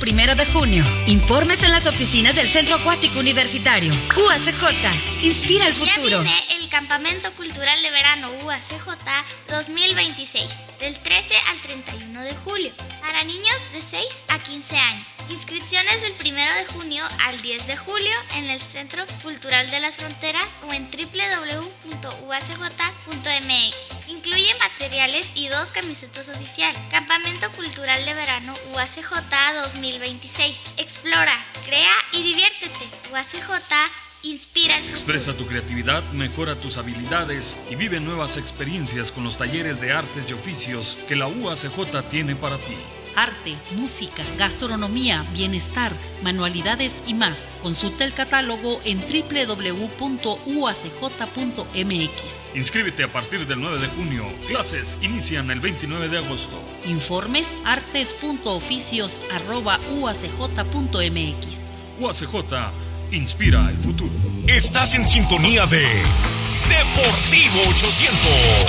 1 de junio. Informes en las oficinas del Centro Acuático Universitario. UACJ, inspira el futuro. Ya viene el Campamento Cultural de Verano UACJ 2026, del 13 al 31 de julio, para niños de 6 a 15 años. Inscripciones del 1 de junio al 10 de julio en el Centro Cultural de las Fronteras o en www.uacj.mx. Incluye materiales y 2 camisetas oficiales. Campamento Cultural de Verano UACJ 2026. Explora, crea y diviértete. UACJ inspira el futuro. Expresa tu creatividad, mejora tus habilidades y vive nuevas experiencias con los talleres de artes y oficios que la UACJ tiene para ti. Arte, música, gastronomía, bienestar, manualidades y más. Consulta el catálogo en www.uacj.mx. Inscríbete a partir del 9 de junio. Clases inician el 29 de agosto. Informes artes.oficios@uacj.mx. UACJ inspira el futuro. Estás en sintonía de Deportivo 800.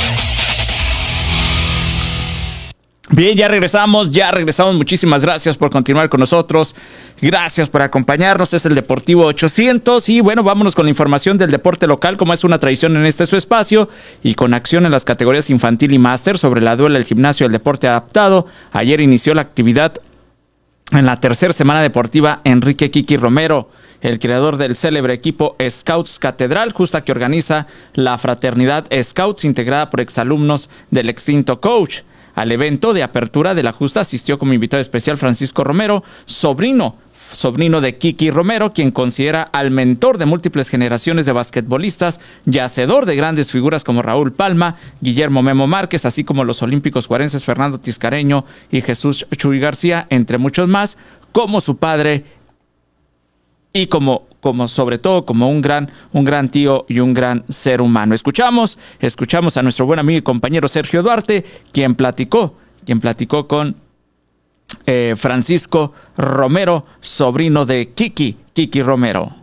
Bien, ya regresamos. Muchísimas gracias por continuar con nosotros. Gracias por acompañarnos. Es el Deportivo 800. Y bueno, vámonos con la información del deporte local, como es una tradición en este su espacio, y con acción en las categorías infantil y máster sobre la duela del gimnasio del deporte adaptado. Ayer inició la actividad en la tercera semana deportiva Enrique Kiki Romero, el creador del célebre equipo Scouts Catedral, justa que organiza la Fraternidad Scouts, integrada por exalumnos del extinto coach. Al evento de apertura de la justa asistió como invitado especial Francisco Romero, sobrino de Kiki Romero, quien considera al mentor de múltiples generaciones de basquetbolistas y hacedor de grandes figuras como Raúl Palma, Guillermo Memo Márquez, así como los olímpicos juarenses Fernando Tiscareño y Jesús Chuy García, entre muchos más, como su padre y como sobre todo como un gran tío y un gran ser humano. Escuchamos a nuestro buen amigo y compañero Sergio Duarte, quien platicó con Francisco Romero, sobrino de Kiki Romero.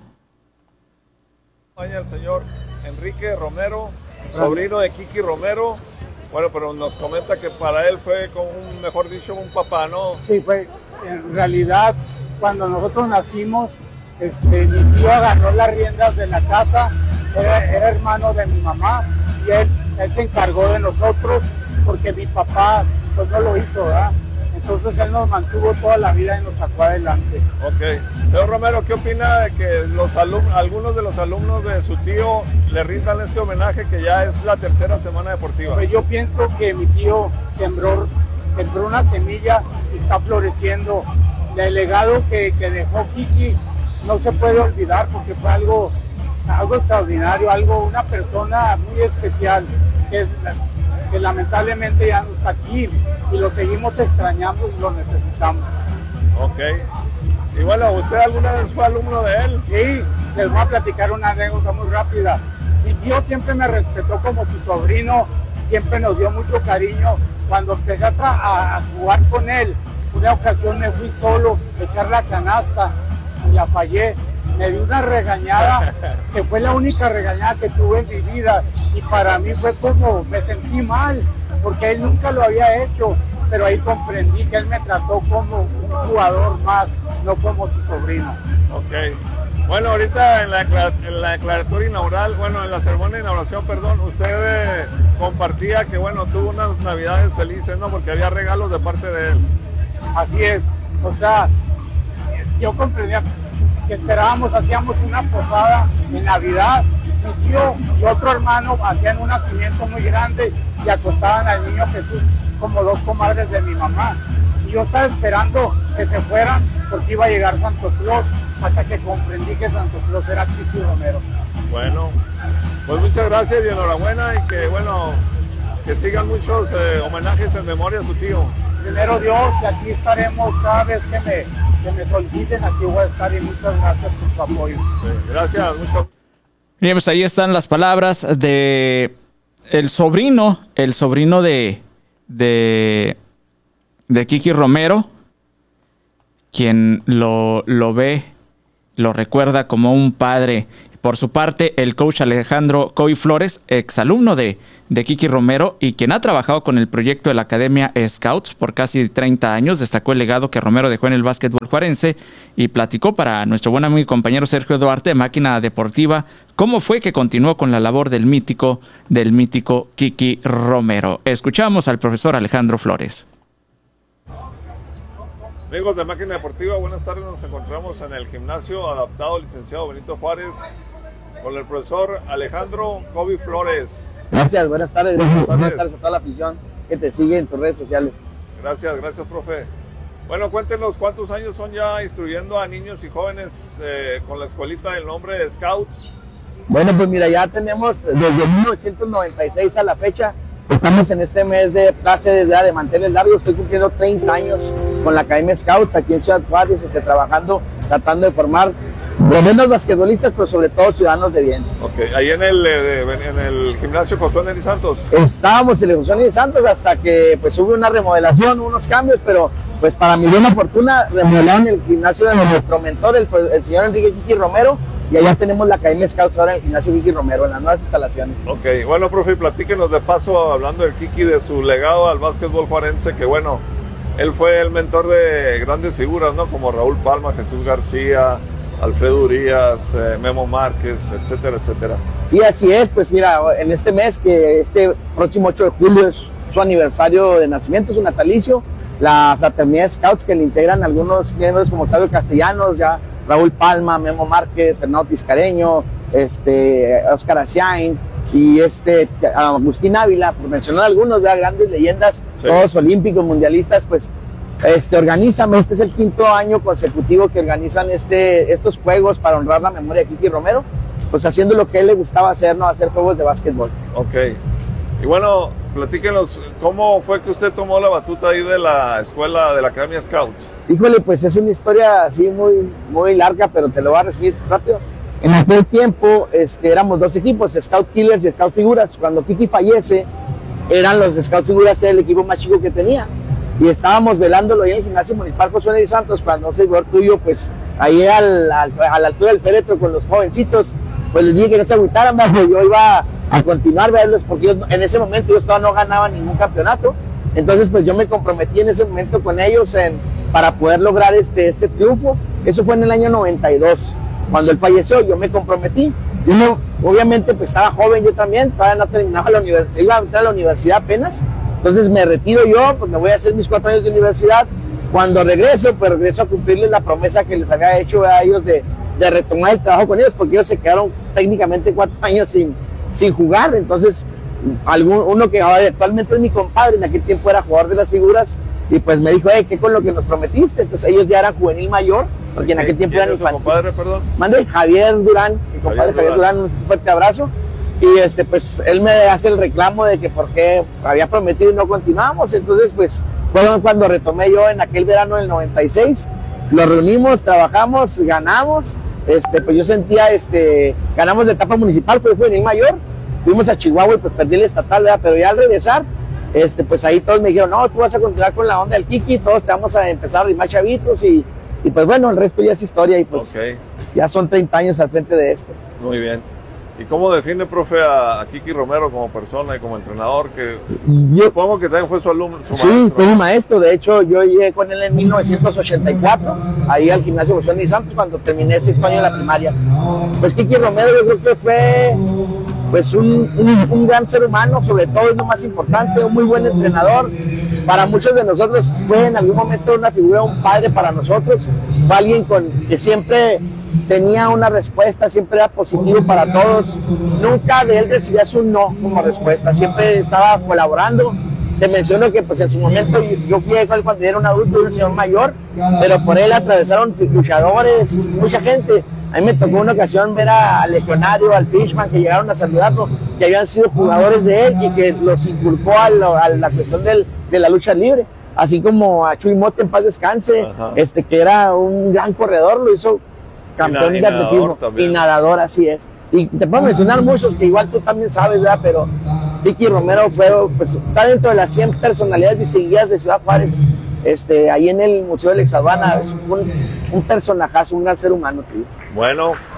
El señor Enrique Romero, sobrino de Kiki Romero. Bueno, pero nos comenta que para él fue mejor dicho, un papá, ¿no? Sí, fue, en realidad, cuando nosotros nacimos, mi tío agarró las riendas de la casa, era hermano de mi mamá, y él se encargó de nosotros, porque mi papá pues no lo hizo, ¿verdad? Entonces él nos mantuvo toda la vida y nos sacó adelante. Ok. Señor Romero, ¿qué opina de que algunos de los alumnos de su tío le rindan este homenaje, que ya es la tercera semana deportiva? Pues yo pienso que mi tío sembró una semilla y está floreciendo. El legado que dejó Kiki no se puede olvidar, porque fue algo extraordinario, una persona muy especial, que lamentablemente ya no está aquí y lo seguimos extrañando y lo necesitamos. Ok. Y bueno, ¿usted alguna vez fue alumno de él? Sí, les voy a platicar una anécdota muy rápida. Mi tío siempre me respetó como su sobrino, siempre nos dio mucho cariño. Cuando empecé a jugar con él, una ocasión me fui solo a echar la canasta y la fallé. Me dio una regañada, que fue la única regañada que tuve en mi vida, y para mí fue como, me sentí mal, porque él nunca lo había hecho, pero ahí comprendí que él me trató como un jugador más, no como su sobrino. Ok. Bueno, ahorita en la declaratoria inaugural, en la ceremonia de inauguración, usted compartía que, tuvo unas navidades felices, ¿no? Porque había regalos de parte de él. Así es, o sea, yo comprendía que hacíamos una posada en Navidad, mi tío y otro hermano hacían un nacimiento muy grande y acostaban al niño Jesús como dos comadres de mi mamá. Y yo estaba esperando que se fueran porque iba a llegar Santo Claus, hasta que comprendí que Santo Claus era Kiki Romero. Bueno, pues muchas gracias y enhorabuena, y que sigan muchos homenajes en memoria a su tío. Primero Dios, y aquí estaremos cada vez que me soliciten, aquí voy a estar, y muchas gracias por su apoyo. Sí, gracias, mucho. Bien, pues ahí están las palabras de el sobrino de Kiki Romero, quien lo ve, lo recuerda como un padre Por su parte, el coach Alejandro Coy Flores, exalumno de Kiki Romero y quien ha trabajado con el proyecto de la Academia Scouts por casi 30 años, destacó el legado que Romero dejó en el básquetbol juarense y platicó para nuestro buen amigo y compañero Sergio Duarte, Máquina Deportiva, cómo fue que continuó con la labor del mítico Kiki Romero. Escuchamos al profesor Alejandro Flores. Amigos de Máquina Deportiva, buenas tardes. Nos encontramos en el gimnasio adaptado licenciado Benito Juárez con el profesor Alejandro Coby Flores. Gracias, buenas tardes. Buenas tardes a toda la afición que te sigue en tus redes sociales. Gracias, profe. Bueno, cuéntenos cuántos años son ya instruyendo a niños y jóvenes con la escuelita del nombre de Scouts. Bueno, pues mira, ya tenemos desde 1996 a la fecha. Estamos en este mes de clase de manteles largos. Estoy cumpliendo 30 años con la Academia Scouts aquí en Ciudad Juárez, trabajando, tratando de formar buenos basquetbolistas, pero sobre todo ciudadanos de bien. Ok, ahí en el gimnasio José Neri Santos. Estábamos en el José Neri Santos hasta que pues hubo una remodelación, unos cambios, pero pues para mi buena fortuna remodelaron el gimnasio de nuestro mentor, el señor Enrique Kiki Romero, y allá tenemos la Academia Scouts ahora en el gimnasio Kiki Romero, en las nuevas instalaciones. Ok, bueno, profe, platíquenos de paso, hablando del Kiki, de su legado al básquetbol juarense, que bueno, él fue el mentor de grandes figuras, ¿no? Como Raúl Palma, Jesús García, Alfredo Urias, Memo Márquez, etcétera, etcétera. Sí, así es. Pues mira, en este mes, que este próximo 8 de julio es su aniversario de nacimiento, su natalicio, la fraternidad Scouts, que le integran algunos miembros como Octavio Castellanos, ya Raúl Palma, Memo Márquez, Fernando Tiscareño, Oscar Asiain y Agustín Ávila, por mencionar algunos, ya grandes leyendas, sí, todos olímpicos, mundialistas, pues organizan, este es el 5º año consecutivo que organizan estos juegos para honrar la memoria de Kiki Romero, pues haciendo lo que a él le gustaba hacer, ¿no? Hacer juegos de básquetbol. Ok. Y bueno, platíquenos, ¿cómo fue que usted tomó la batuta ahí de la escuela de la Academia Scouts? Híjole, pues es una historia así muy larga, pero te lo voy a resumir rápido. En aquel tiempo éramos 2 equipos, Scout Killers y Scout Figuras. Cuando Kiki fallece, eran los Scout Figuras el equipo más chico que tenía. Y estábamos velándolo ahí en el gimnasio municipal José Neri Santos, cuando un servidor tuyo, pues ahí a la altura del féretro con los jovencitos, pues les dije que no se agüitaran, pero yo iba a continuar verlos, porque en ese momento yo todavía no ganaba ningún campeonato. Entonces pues yo me comprometí en ese momento con ellos para poder lograr este triunfo. Eso fue en el año 92. Cuando él falleció, yo me comprometí. Obviamente pues estaba joven yo también, todavía no terminaba la universidad, iba a entrar a la universidad apenas. Entonces me retiro yo, pues me voy a hacer mis 4 años de universidad. Cuando regreso, pues regreso a cumplirles la promesa que les había hecho a ellos de retomar el trabajo con ellos, porque ellos se quedaron técnicamente 4 años sin jugar. Entonces uno que actualmente es mi compadre, en aquel tiempo era jugador de las figuras, y pues me dijo, ¿qué con lo que nos prometiste? Entonces ellos ya eran juvenil mayor, porque en aquel tiempo eran infantil. Compadre, perdón? Mande Javier Durán, mi compadre Javier Durán, un fuerte abrazo. Y pues él me hace el reclamo de que por qué había prometido y no continuamos. Entonces pues fue cuando retomé yo en aquel verano del 96. Lo reunimos, trabajamos, ganamos. Pues yo sentía, ganamos la etapa municipal, pero fue juvenil mayor. Fuimos a Chihuahua y pues perdí el estatal, ¿verdad? Pero ya al regresar, pues ahí todos me dijeron, no, tú vas a continuar con la onda del Kiki, todos te vamos a empezar a rimar chavitos y pues bueno, el resto ya es historia y pues ya son 30 años al frente de esto. Muy bien. ¿Y cómo define, profe, a Kiki Romero como persona y como entrenador? Que yo supongo que también fue su alumno, su maestro. Sí, fue mi maestro. De hecho, yo llegué con él en 1984, ahí al gimnasio José Neri Santos, cuando terminé el 6º año de la primaria. Pues Kiki Romero yo creo que fue pues un gran ser humano, sobre todo es lo más importante, un muy buen entrenador. Para muchos de nosotros fue en algún momento una figura, un padre para nosotros. Fue alguien que siempre tenía una respuesta, siempre era positivo para todos. Nunca de él recibías un no como respuesta, siempre estaba colaborando. Te menciono que pues en su momento yo llegué cuando era un adulto y un señor mayor, pero por él atravesaron luchadores, mucha gente. A mí me tocó una ocasión ver a Legionario, al Fishman, que llegaron a saludarlo, que habían sido jugadores de él y que los inculcó a la cuestión de la lucha libre. Así como a Chuy Mote, en paz descanse, que era un gran corredor, lo hizo campeón de atletismo y nadador, así es. Y te puedo mencionar muchos que igual tú también sabes, ¿verdad? Pero Kiki Romero está dentro de las 100 personalidades distinguidas de Ciudad Juárez. Ahí en el Museo de la Exaduana, es un personajazo, un gran ser humano, tío. Bueno,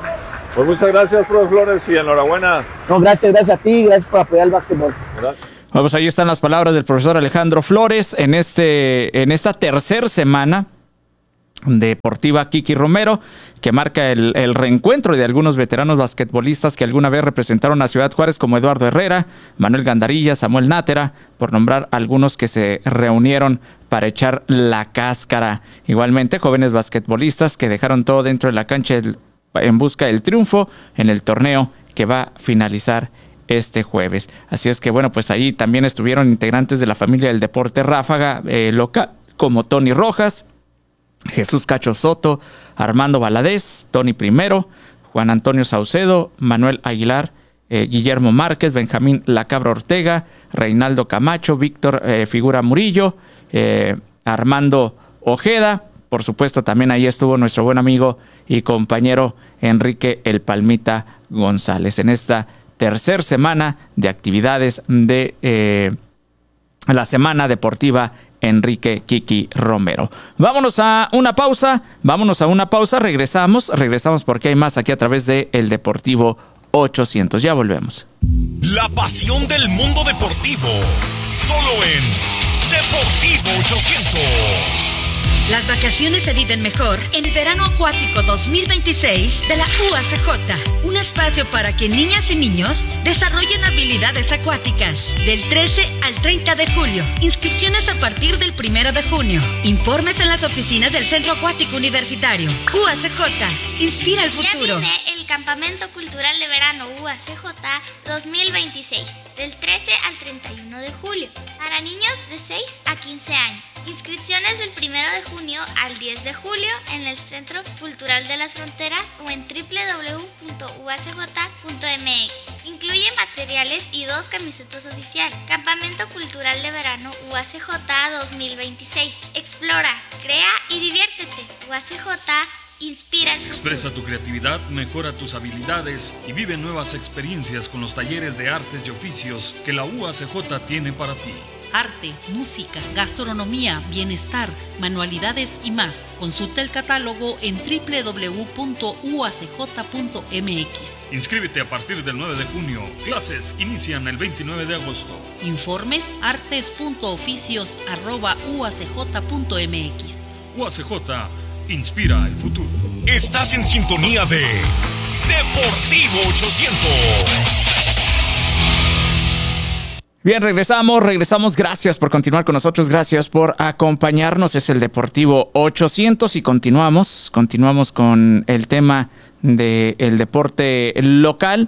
Pues muchas gracias, profe Flores, y enhorabuena. No, gracias a ti, gracias por apoyar el básquetbol. Gracias. Pues ahí están las palabras del profesor Alejandro Flores en esta tercera semana deportiva Kiki Romero, que marca el reencuentro de algunos veteranos basquetbolistas que alguna vez representaron a Ciudad Juárez, como Eduardo Herrera, Manuel Gandarilla, Samuel Nátera, por nombrar algunos que se reunieron para echar la cáscara. Igualmente, jóvenes basquetbolistas que dejaron todo dentro de la cancha en busca del triunfo en el torneo que va a finalizar este jueves. Así es que bueno, pues ahí también estuvieron integrantes de la familia del deporte Ráfaga local, como Tony Rojas, Jesús Cacho Soto, Armando Valadez, Tony Primero, Juan Antonio Saucedo, Manuel Aguilar, Guillermo Márquez, Benjamín Lacabra Ortega, Reinaldo Camacho, Víctor Figura Murillo, Armando Ojeda. Por supuesto, también ahí estuvo nuestro buen amigo y compañero Enrique El Palmita González en esta tercera semana de actividades de la Semana Deportiva Enrique Kiki Romero. Vámonos a una pausa, regresamos porque hay más aquí a través de El Deportivo 800. Ya volvemos. La pasión del mundo deportivo, solo en Deportivo 800. Las vacaciones se viven mejor en el Verano Acuático 2026 de la UACJ. Un espacio para que niñas y niños desarrollen habilidades acuáticas. Del 13 al 30 de julio. Inscripciones a partir del 1 de junio. Informes en las oficinas del Centro Acuático Universitario. UACJ. Inspira el futuro. Ya viene el Campamento Cultural de Verano UACJ 2026. Del 13 al 31 de julio. Para niños de 6 a 15 años. Inscripciones del 1 de junio al 10 de julio en el Centro Cultural de las Fronteras o en www.uacj.mx. Incluye materiales y 2 camisetas oficiales. Campamento Cultural de Verano UACJ 2026. Explora, crea y diviértete. UACJ inspira el futuro. Expresa tu creatividad, mejora tus habilidades y vive nuevas experiencias con los talleres de artes y oficios que la UACJ tiene para ti. Arte, música, gastronomía, bienestar, manualidades y más. Consulta el catálogo en www.uacj.mx. Inscríbete a partir del 9 de junio. Clases inician el 29 de agosto. Informes artes.oficios@uacj.mx. UACJ inspira el futuro. Estás en sintonía de Deportivo 800. Bien, regresamos. Gracias por continuar con nosotros, gracias por acompañarnos. Es el Deportivo 800 y continuamos con el tema del deporte local.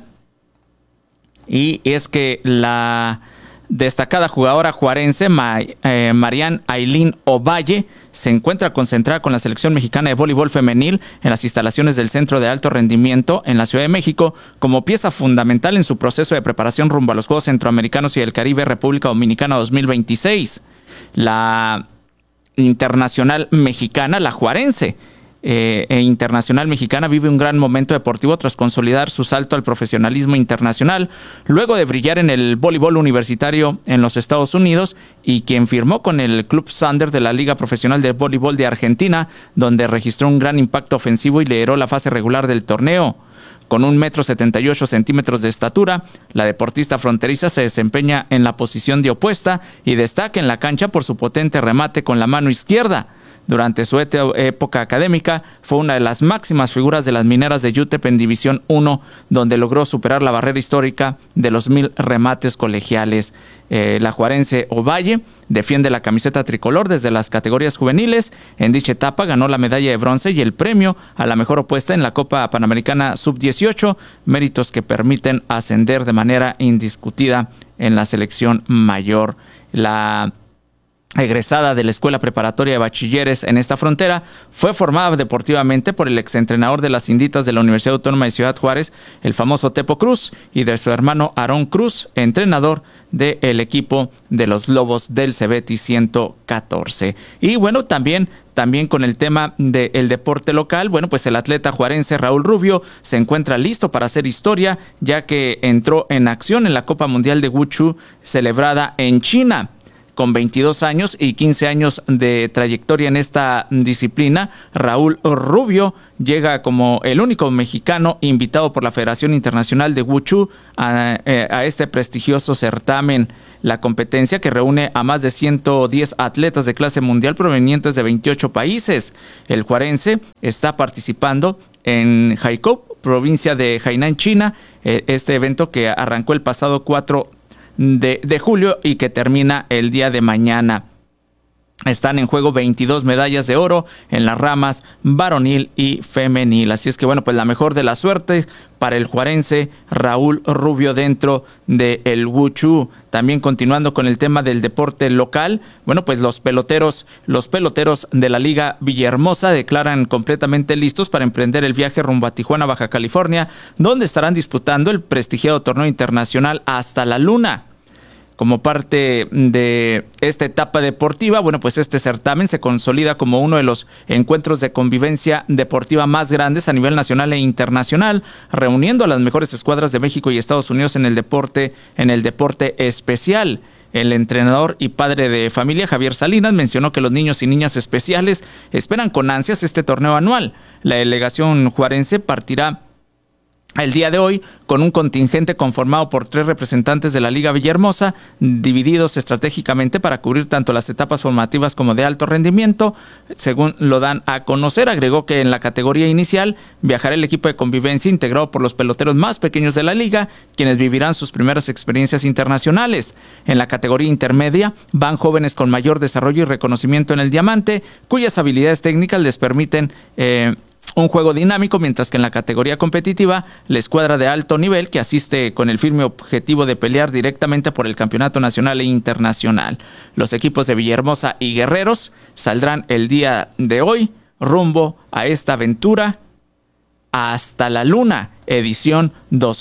Y es que la destacada jugadora juarense Marian Ailín Ovalle se encuentra concentrada con la selección mexicana de voleibol femenil en las instalaciones del Centro de Alto Rendimiento en la Ciudad de México como pieza fundamental en su proceso de preparación rumbo a los Juegos Centroamericanos y del Caribe República Dominicana 2026. La internacional mexicana, la juarense internacional mexicana, vive un gran momento deportivo tras consolidar su salto al profesionalismo internacional, luego de brillar en el voleibol universitario en los Estados Unidos, y quien firmó con el Club Sander de la Liga Profesional de Voleibol de Argentina, donde registró un gran impacto ofensivo y lideró la fase regular del torneo. Con 1,78 m de estatura, la deportista fronteriza se desempeña en la posición de opuesta y destaca en la cancha por su potente remate con la mano izquierda. Durante su época académica, fue una de las máximas figuras de las mineras de UTEP en División 1, donde logró superar la barrera histórica de los 1000 remates colegiales. La juarense Ovalle defiende la camiseta tricolor desde las categorías juveniles. En dicha etapa ganó la medalla de bronce y el premio a la mejor opuesta en la Copa Panamericana Sub-18, méritos que permiten ascender de manera indiscutida en la selección mayor. La egresada de la Escuela Preparatoria de Bachilleres en esta frontera, fue formada deportivamente por el exentrenador de las Inditas de la Universidad Autónoma de Ciudad Juárez, el famoso Tepo Cruz, y de su hermano Aarón Cruz, entrenador del equipo de los Lobos del Cebeti 114. Y bueno, también con el tema del deporte local, bueno, pues el atleta juarense Raúl Rubio se encuentra listo para hacer historia, ya que entró en acción en la Copa Mundial de Wushu celebrada en China. con 22 años y 15 años de trayectoria en esta disciplina. Raúl Rubio llega como el único mexicano invitado por la Federación Internacional de Wushu a este prestigioso certamen. La competencia, que reúne a más de 110 atletas de clase mundial provenientes de 28 países. El juarense está participando en Haikou, provincia de Hainan, China, este evento que arrancó el pasado 4 de julio y que termina el día de mañana. Están en juego 22 medallas de oro en las ramas varonil y femenil. Así es que bueno, pues la mejor de la suerte para el juarense Raúl Rubio dentro del Wushu. También continuando con el tema del deporte local, bueno, pues los peloteros de la Liga Villahermosa declaran completamente listos para emprender el viaje rumbo a Tijuana, Baja California, donde estarán disputando el prestigiado torneo internacional Hasta la Luna. Como parte de esta etapa deportiva, bueno, pues este certamen se consolida como uno de los encuentros de convivencia deportiva más grandes a nivel nacional e internacional, reuniendo a las mejores escuadras de México y Estados Unidos en el deporte especial. El entrenador y padre de familia, Javier Salinas, mencionó que los niños y niñas especiales esperan con ansias este torneo anual. La delegación juarense partirá el día de hoy con un contingente conformado por 3 representantes de la Liga Villahermosa, divididos estratégicamente para cubrir tanto las etapas formativas como de alto rendimiento, según lo dan a conocer. Agregó que en la categoría inicial viajará el equipo de convivencia integrado por los peloteros más pequeños de la liga, quienes vivirán sus primeras experiencias internacionales. En la categoría intermedia van jóvenes con mayor desarrollo y reconocimiento en el diamante, cuyas habilidades técnicas les permiten un juego dinámico, mientras que en la categoría competitiva, la escuadra de alto nivel que asiste con el firme objetivo de pelear directamente por el campeonato nacional e internacional. Los equipos de Villahermosa y Guerreros saldrán el día de hoy rumbo a esta aventura Hasta la Luna, edición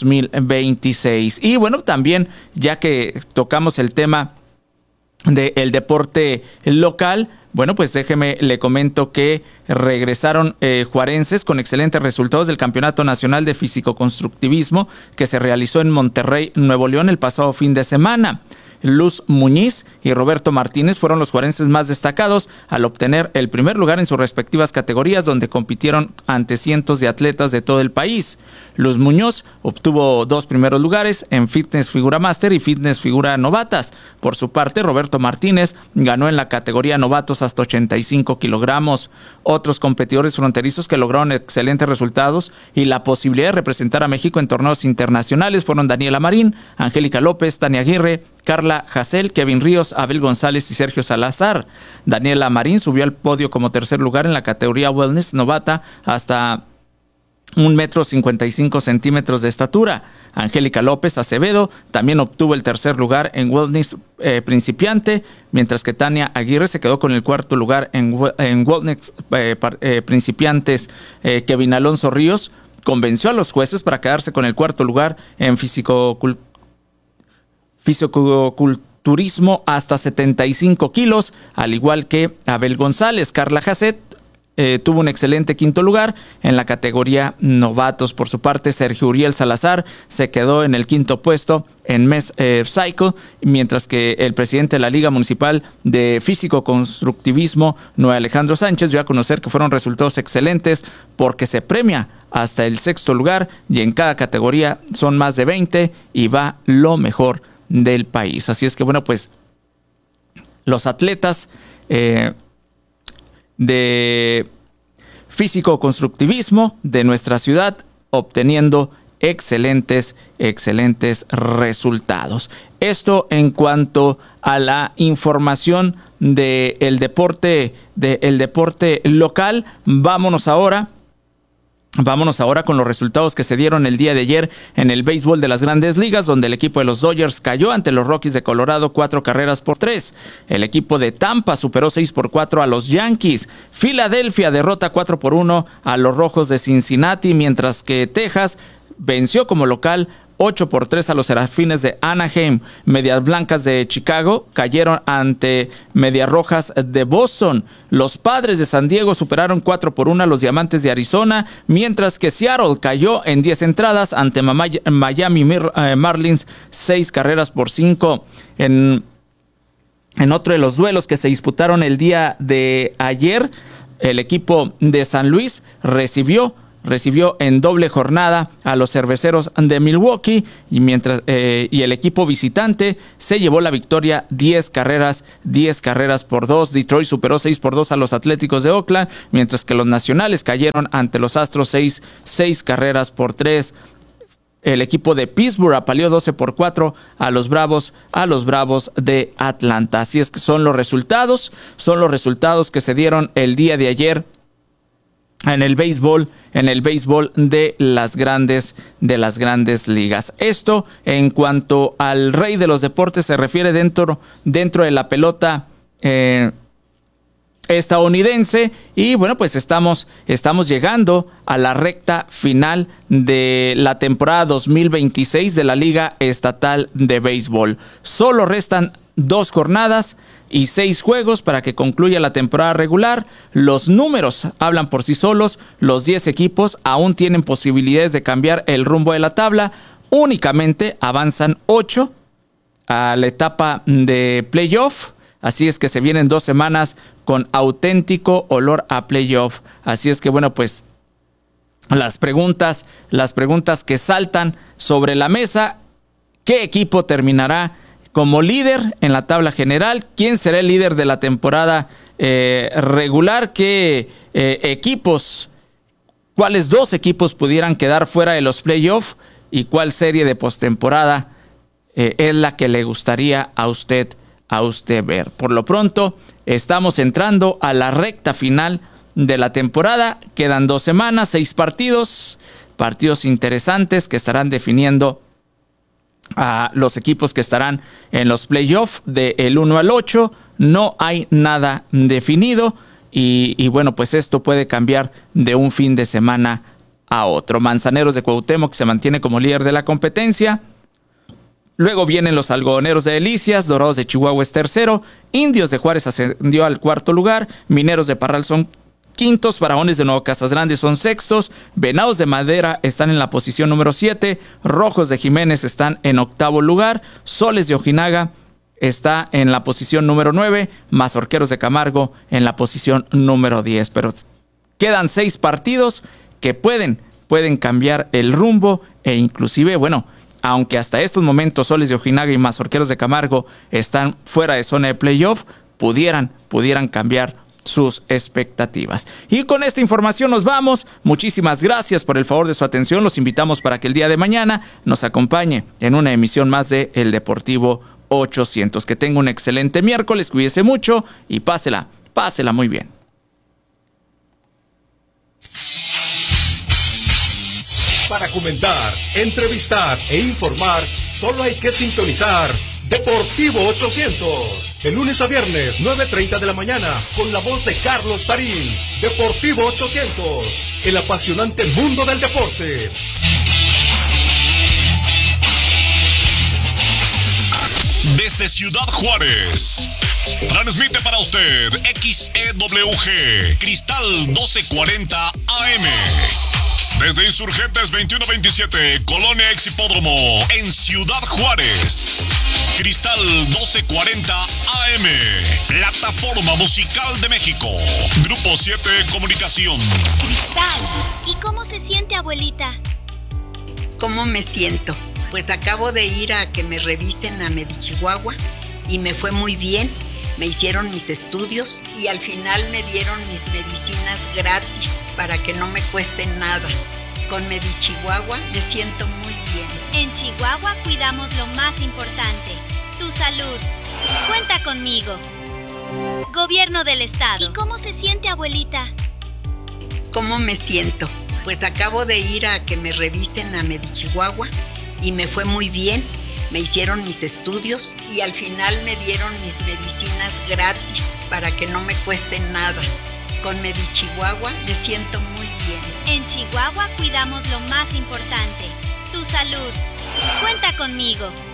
2026. Y bueno, también ya que tocamos el tema del deporte local, bueno, pues déjeme, le comento que regresaron juarenses con excelentes resultados del Campeonato Nacional de Físico-Constructivismo que se realizó en Monterrey, Nuevo León, el pasado fin de semana. Luz Muñiz y Roberto Martínez fueron los juarenses más destacados al obtener el primer lugar en sus respectivas categorías, donde compitieron ante cientos de atletas de todo el país. Luz Muñoz obtuvo 2 primeros lugares en Fitness Figura Master y Fitness Figura Novatas. Por su parte, Roberto Martínez ganó en la categoría Novatos hasta 85 kilogramos. Otros competidores fronterizos que lograron excelentes resultados y la posibilidad de representar a México en torneos internacionales fueron Daniela Marín, Angélica López, Tania Aguirre, Carla Hassel, Kevin Ríos, Abel González y Sergio Salazar. Daniela Marín subió al podio como tercer lugar en la categoría Wellness Novata hasta 1,55 m de estatura. Angélica López Acevedo también obtuvo el tercer lugar en Wellness Principiante, mientras que Tania Aguirre se quedó con el cuarto lugar en Wellness Principiantes. Kevin Alonso Ríos convenció a los jueces para quedarse con el cuarto lugar en fisicoculturismo hasta 75 kilos, al igual que Abel González. Carla Hassel tuvo un excelente quinto lugar en la categoría novatos. Por su parte, Sergio Uriel Salazar se quedó en el quinto puesto en Mes Psycho, mientras que el presidente de la Liga Municipal de Físico-Constructivismo, Noé Alejandro Sánchez, dio a conocer que fueron resultados excelentes porque se premia hasta el sexto lugar y en cada categoría son más de 20 y va lo mejor del país. Así es que bueno, pues los atletas de físico-constructivismo de nuestra ciudad obteniendo excelentes resultados. Esto en cuanto a la información del deporte local. Vámonos ahora con los resultados que se dieron el día de ayer en el béisbol de las Grandes Ligas, donde el equipo de los Dodgers cayó ante los Rockies de Colorado 4-3. El equipo de Tampa superó 6-4 a los Yankees. Filadelfia derrota 4-1 a los Rojos de Cincinnati, mientras que Texas venció como local 8-3 a los Serafines de Anaheim. Medias Blancas de Chicago cayeron ante Medias Rojas de Boston. Los Padres de San Diego superaron 4-1 a los Diamantes de Arizona, mientras que Seattle cayó en 10 entradas ante Miami Marlins 6-5. En otro de los duelos que se disputaron el día de ayer, el equipo de San Luis recibió en doble jornada a los Cerveceros de Milwaukee y el equipo visitante se llevó la victoria 10 carreras por 2. Detroit superó 6-2 a los Atléticos de Oakland, mientras que los Nacionales cayeron ante los Astros 6 carreras por 3. El equipo de Pittsburgh apaleó 12-4 a los Bravos de Atlanta. Así es que son los resultados que se dieron el día de ayer en el béisbol de las grandes ligas. Esto en cuanto al rey de los deportes se refiere dentro de la pelota estadounidense. Y bueno, pues estamos llegando a la recta final de la temporada 2026 de la Liga Estatal de Béisbol. Solo restan 2 jornadas y 6 juegos para que concluya la temporada regular. Los números hablan por sí solos. Los 10 equipos aún tienen posibilidades de cambiar el rumbo de la tabla. Únicamente avanzan 8 a la etapa de playoff. Así es que se vienen 2 semanas con auténtico olor a playoff. Así es que bueno, pues las preguntas que saltan sobre la mesa: ¿qué equipo terminará como líder en la tabla general? ¿Quién será el líder de la temporada regular? ¿Qué cuáles 2 equipos pudieran quedar fuera de los playoffs? ¿Y cuál serie de postemporada es la que le gustaría a usted ver? Por lo pronto, estamos entrando a la recta final de la temporada. Quedan 2 semanas, 6 partidos interesantes que estarán definiendo a los equipos que estarán en los playoffs del 1 al 8. No hay nada definido y bueno, pues esto puede cambiar de un fin de semana a otro. Manzaneros de Cuauhtémoc se mantiene como líder de la competencia. Luego vienen los Algodoneros de Delicias, Dorados de Chihuahua es tercero, Indios de Juárez ascendió al 4º lugar, Mineros de Parral son quintos, Faraones de Nuevo Casas Grandes son sextos, Venados de Madera están en la posición número 7, Rojos de Jiménez están en 8º lugar, Soles de Ojinaga está en la posición número 9, Mazorqueros de Camargo en la posición número 10. Pero quedan 6 partidos que pueden cambiar el rumbo e inclusive, bueno, aunque hasta estos momentos Soles de Ojinaga y Mazorqueros de Camargo están fuera de zona de playoff, pudieran cambiar sus expectativas. Y con esta información nos vamos. Muchísimas gracias por el favor de su atención. Los invitamos para que el día de mañana nos acompañe en una emisión más de El Deportivo 800. Que tenga un excelente miércoles, cuídese mucho y pásela muy bien. Para comentar, entrevistar e informar, solo hay que sintonizar Deportivo 800. De lunes a viernes, 9:30 de la mañana, con la voz de Carlos Tarín. Deportivo 800, el apasionante mundo del deporte. Desde Ciudad Juárez, transmite para usted XEWG, Cristal 1240 AM. Desde Insurgentes 2127, Colonia Ex Hipódromo, en Ciudad Juárez. Cristal 1240 AM, Plataforma Musical de México. Grupo 7 Comunicación. Cristal, ¿y cómo se siente, abuelita? ¿Cómo me siento? Pues acabo de ir a que me revisen a Medichihuahua y me fue muy bien. Me hicieron mis estudios y al final me dieron mis medicinas gratis para que no me cueste nada. Con Medichihuahua me siento muy bien. En Chihuahua cuidamos lo más importante, tu salud. Cuenta conmigo. Gobierno del Estado. ¿Y cómo se siente, abuelita? ¿Cómo me siento? Pues acabo de ir a que me revisen a Medichihuahua y me fue muy bien. Me hicieron mis estudios y al final me dieron mis medicinas gratis para que no me cueste nada. Con Medichihuahua me siento muy bien. En Chihuahua cuidamos lo más importante, tu salud. Cuenta conmigo.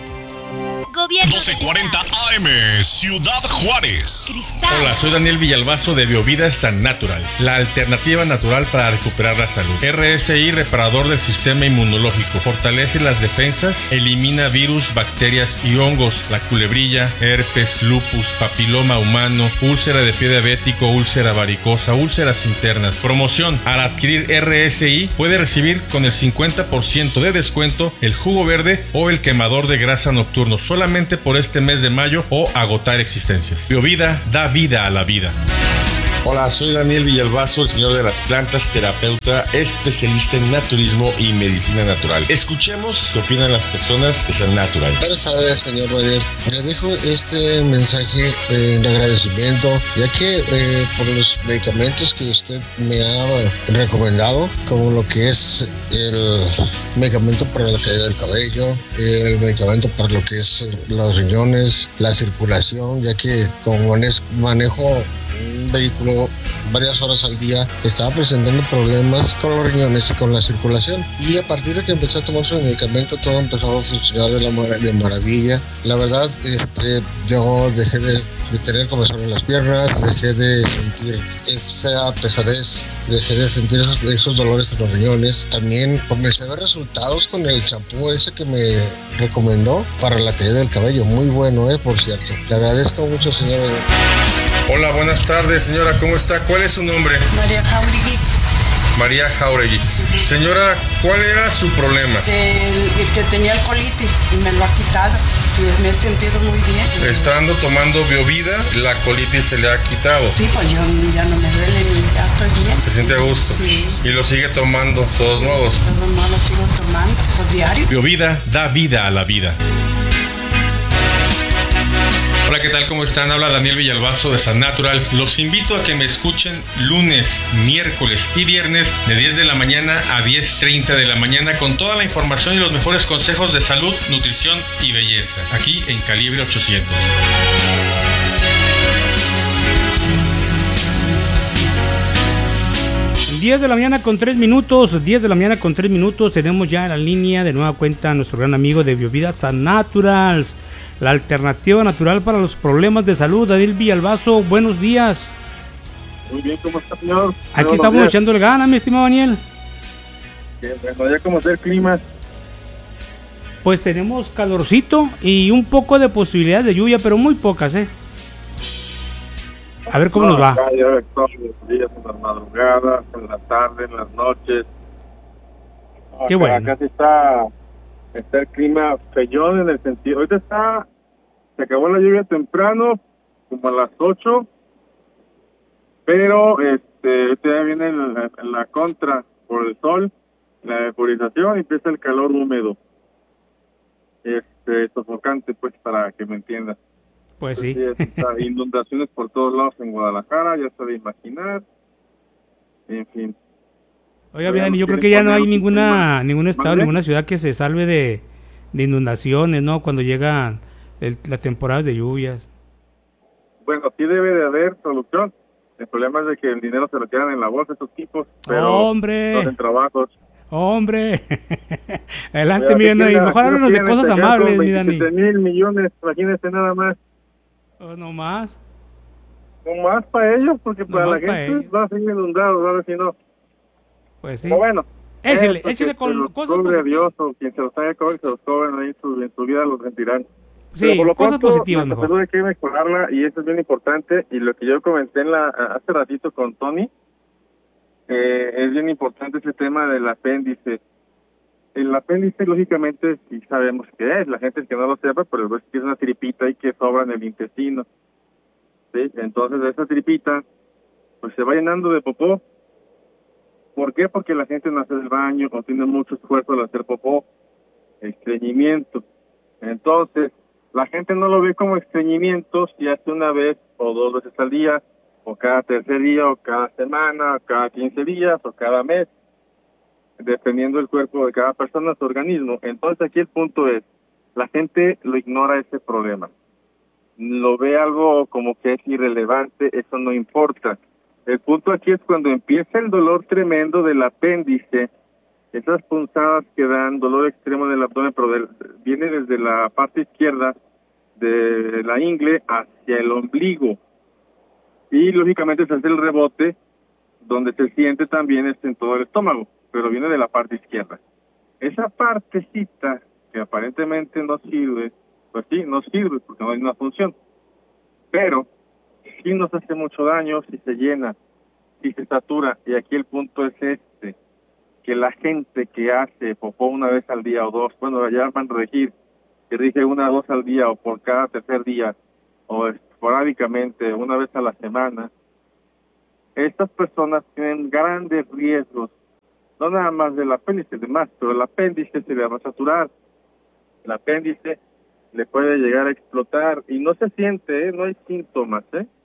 Gobierno 1240 AM, Ciudad Juárez. Cristal. Hola, soy Daniel Villalbazo de Biovidas San Naturals, la alternativa natural para recuperar la salud. RSI, reparador del sistema inmunológico, fortalece las defensas, elimina virus, bacterias y hongos, la culebrilla, herpes, lupus, papiloma humano, úlcera de pie diabético, úlcera varicosa, úlceras internas. Promoción: al adquirir RSI puede recibir con el 50% de descuento el jugo verde o el quemador de grasa nocturno, solamente por este mes de mayo o agotar existencias. Biovida da vida a la vida. Hola, soy Daniel Villalbazo, el señor de las plantas, terapeuta, especialista en naturismo y medicina natural. Escuchemos qué opinan las personas de San Natural. Buenas tardes, señor Daniel. Le dejo este mensaje de agradecimiento, ya que por los medicamentos que usted me ha recomendado, como lo que es el medicamento para la caída del cabello, el medicamento para lo que es los riñones, la circulación, ya que como manejo un vehículo varias horas al día, estaba presentando problemas con los riñones y con la circulación, y a partir de que empecé a tomar su medicamento todo empezó a funcionar de maravilla. La verdad, yo dejé de tener comezón en las piernas, dejé de sentir esa pesadez, dejé de sentir esos dolores en los riñones. También comencé a ver resultados con el champú ese que me recomendó para la caída del cabello, muy bueno, por cierto. Le agradezco mucho, señor. Hola, buenas tardes, señora, ¿cómo está? ¿Cuál es su nombre? María Jauregui. María Jauregui. Señora, ¿cuál era su problema? Que tenía el colitis y me lo ha quitado. Y me he sentido muy bien. Estando tomando Biovida, la colitis se le ha quitado. Sí, pues yo ya no me duele ni ya estoy bien. ¿Se siente a gusto? Sí. ¿Y lo sigue tomando, de todos modos? De todos modos sigo tomando, pues diario. Biovida da vida a la vida. Hola, ¿qué tal? ¿Cómo están? Habla Daniel Villalbazo de San Naturals. Los invito a que me escuchen lunes, miércoles y viernes de 10 de la mañana a 10:30 de la mañana con toda la información y los mejores consejos de salud, nutrición y belleza, aquí en Calibre 800. 10 de la mañana con 3 minutos, 10 de la mañana con 3 minutos, tenemos ya en la línea de nueva cuenta a nuestro gran amigo de Biovidas San Naturals, la alternativa natural para los problemas de salud. Daniel Villalbazo, buenos días. Muy bien, ¿cómo está, señor? Aquí estamos echando el gana, mi estimado Daniel. Bien, bueno, ya como está el clima. Pues tenemos calorcito y un poco de posibilidades de lluvia, pero muy pocas, A ver cómo nos va. Acá ya todos los días, en las madrugadas, en la tarde, en las noches. Qué bueno. Acá sí está el clima feyón en el sentido. Ahorita se acabó la lluvia temprano, como a las 8, pero ahorita ya viene la contra por el sol, la vaporización y empieza el calor húmedo. Sofocante, pues, para que me entiendas. Pues sí. Inundaciones por todos lados en Guadalajara, ya se de imaginar. En fin. Oiga, bien, yo creo que ya no hay ningún estado, ninguna ciudad que se salve de inundaciones, ¿no? Cuando llegan las temporadas de lluvias. Bueno, sí debe de haber solución. El problema es de que el dinero se lo quedan en la bolsa estos tipos, pero ¡hombre! no hacen trabajos. ¡Hombre! Adelante, mi Dani. Mejor háblanos de cosas amables, mi Dani. 27,000 millones, imagínese nada más. ¿No más? No más para ellos, porque para la gente va a seguir inundados, ahora si no. Pues sí. Pero bueno. Échale con cosas positivas. Dios, o quien se los haya cobrado, se los cobren ahí en su vida, los sentirán. Sí, por lo cosas pronto, positivas mejor. La salud hay que mejorarla y eso es bien importante. Y lo que yo comenté hace ratito con Tony, es bien importante ese tema del apéndice. El apéndice, lógicamente, sí sabemos qué es. La gente que no lo sepa, pero es que es una tripita ahí que sobra en el intestino. ¿Sí? Entonces, esa tripita, pues se va llenando de popó. ¿Por qué? Porque la gente no hace el baño o tiene mucho esfuerzo al hacer popó, estreñimiento. Entonces, la gente no lo ve como estreñimiento si hace una vez o 2 veces al día, o cada tercer día, o cada semana, o cada 15 días, o cada mes, dependiendo del cuerpo de cada persona, su organismo. Entonces, aquí el punto es, la gente lo ignora ese problema. Lo ve algo como que es irrelevante, eso no importa. El punto aquí es cuando empieza el dolor tremendo del apéndice, Esas punzadas que dan dolor extremo en el abdomen, pero viene desde la parte izquierda de la ingle hacia el ombligo. Y lógicamente se hace el rebote, donde se siente también en todo el estómago, pero viene de la parte izquierda. Esa partecita que aparentemente no sirve, pues sí, no sirve porque no hay una función. Pero sí nos hace mucho daño si se llena, si se satura. Y aquí el punto es que la gente que hace popó una vez al día o dos, bueno, ya van a regir, que rige 1 o 2 al día o por cada tercer día o esporádicamente una vez a la semana, estas personas tienen grandes riesgos, no nada más del apéndice, demás, pero el apéndice se le va a saturar, el apéndice le puede llegar a explotar y no se siente, no hay síntomas.